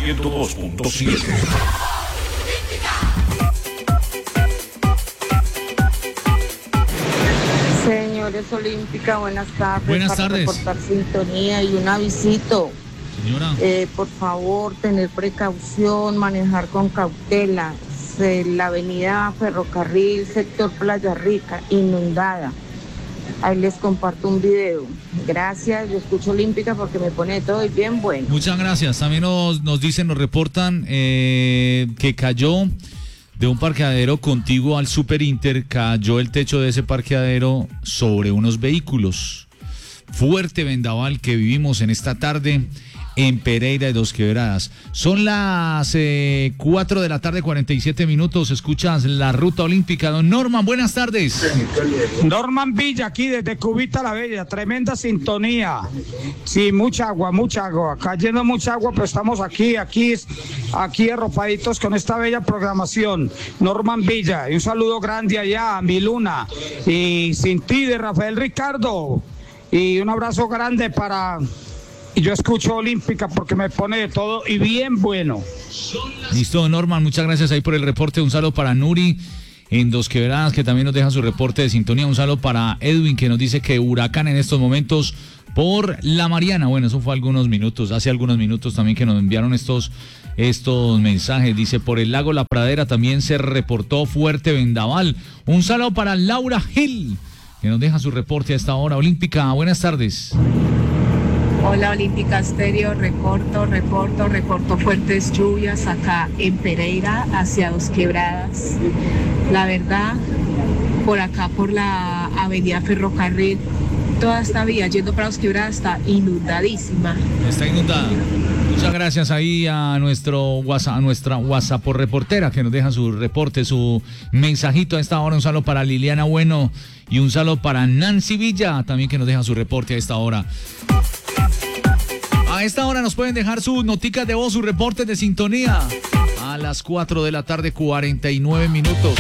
102.7. Señores Olímpica, buenas tardes. Buenas para tardes. reportar sintonía y un avisito. Señora. Por favor, tener precaución, manejar con cautela. La avenida Ferrocarril, sector Playa Rica, inundada. Ahí les comparto un video. Gracias, yo escucho Olímpica porque me pone todo y bien bueno. Muchas gracias. También nos dicen, nos reportan que cayó de un parqueadero contiguo al Super Inter, cayó el techo de ese parqueadero sobre unos vehículos. Fuerte vendaval que vivimos en esta tarde en Pereira de Dos Quebradas. Son las 4 de la tarde, 47 minutos. Escuchas la Ruta Olímpica. Don Norman, buenas tardes. Norman Villa, aquí desde Cubita la Bella. Tremenda sintonía. Sí, mucha agua. Cayendo mucha agua, pero estamos aquí arropaditos con esta bella programación. Norman Villa, y un saludo grande allá a mi Luna. Y sin ti, de Rafael Ricardo. Y un abrazo grande para... Y yo escucho Olímpica porque me pone de todo y bien bueno. Listo, Norman, muchas gracias ahí por el reporte. Un saludo para Nuri en Dos Quebradas, que también nos deja su reporte de sintonía. Un saludo para Edwin, que nos dice que huracán en estos momentos por la Mariana. Bueno, eso fue hace algunos minutos también que nos enviaron estos mensajes. Dice, por el lago La Pradera también se reportó fuerte vendaval. Un saludo para Laura Gil, que nos deja su reporte a esta hora. Olímpica, buenas tardes. Hola Olímpica Estéreo, reporto fuertes lluvias acá en Pereira hacia Dos Quebradas. La verdad, por acá por la avenida Ferrocarril, toda esta vía yendo para Dos Quebradas está inundadísima. Está inundada. Muchas gracias ahí a nuestra WhatsApp por reportera que nos deja su reporte, su mensajito a esta hora. Un saludo para Liliana Bueno y un saludo para Nancy Villa también que nos deja su reporte a esta hora. A esta hora nos pueden dejar sus noticas de voz, sus reportes de sintonía. A las 4 de la tarde, 49 minutos.